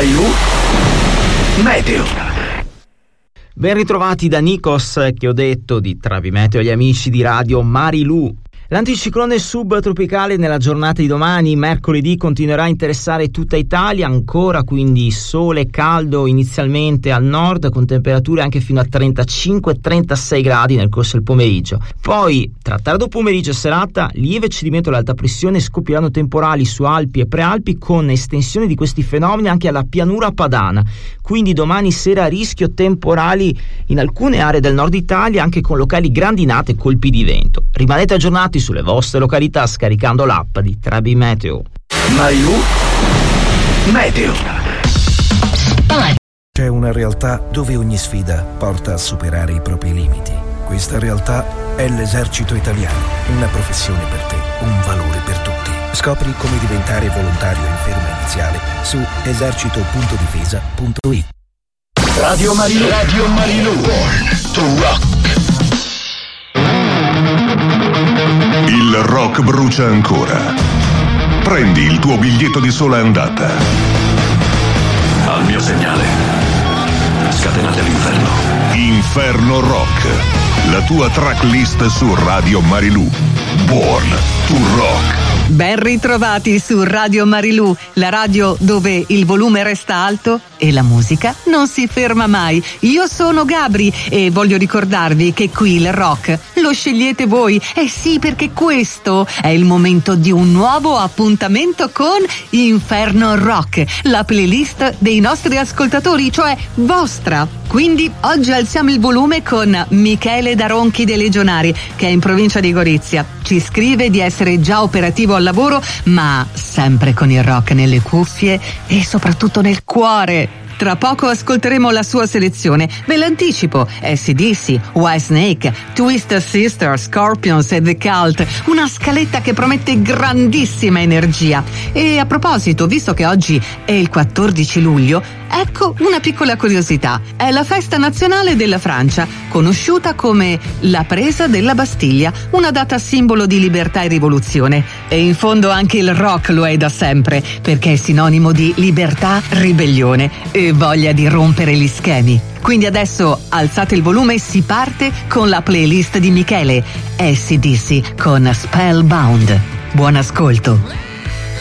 Marilu Meteo. Ben ritrovati da Nikos, che ho detto di Travi Meteo agli amici di Radio Marilu. L'anticiclone subtropicale nella giornata di domani, mercoledì, continuerà a interessare tutta Italia, ancora quindi sole e caldo inizialmente al nord, con temperature anche fino a 35-36 gradi nel corso del pomeriggio. Poi, tra tardo pomeriggio e serata, lieve cedimento dell'alta pressione, scoppieranno temporali su Alpi e Prealpi, con estensione di questi fenomeni anche alla pianura padana. Quindi domani sera rischio temporali in alcune aree del nord Italia, anche con locali grandinate e colpi di vento. Rimanete aggiornati sulle vostre località scaricando l'app di Travi Meteo. Marilu Meteo. C'è una realtà dove ogni sfida porta a superare i propri limiti. Questa realtà è l'Esercito Italiano, una professione per te, un valore per tutti. Scopri come diventare volontario in ferma iniziale su esercito.difesa.it. Radio Marilu. Radio Marilu. Born to rock. Il rock brucia ancora. Prendi il tuo biglietto di sola andata. Al mio segnale, scatenate l'inferno. Inferno Rock, la tua tracklist su Radio Marilu. Born to Rock. Ben ritrovati su Radio Marilu, la radio dove il volume resta alto e la musica non si ferma mai. Io sono Gabri e voglio ricordarvi che qui il rock lo scegliete voi. Eh sì, perché questo è il momento di un nuovo appuntamento con Inferno Rock, la playlist dei nostri ascoltatori, cioè vostra. Quindi oggi alziamo il volume con Michele da Ronchi dei Legionari, che è in provincia di Gorizia. Ci scrive di essere già operativo al lavoro, ma sempre con il rock nelle cuffie e soprattutto nel cuore. Tra poco ascolteremo la sua selezione. Ve l'anticipo: AC/DC, Whitesnake, Twisted Sister, Scorpions e The Cult. Una scaletta che promette grandissima energia. E a proposito, visto che oggi è il 14 luglio, ecco una piccola curiosità. È la festa nazionale della Francia, conosciuta come la presa della Bastiglia, una data simbolo di libertà e rivoluzione. E in fondo anche il rock lo è da sempre, perché è sinonimo di libertà, ribellione e voglia di rompere gli schemi. Quindi adesso alzate il volume e si parte con la playlist di Michele, AC/DC con Spellbound. Buon ascolto.